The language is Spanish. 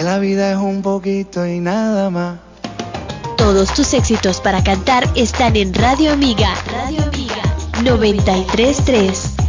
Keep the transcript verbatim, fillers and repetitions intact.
que la vida es un poquito y nada más. Todos tus éxitos para cantar están en Radio Amiga. Radio Amiga noventa y tres punto tres.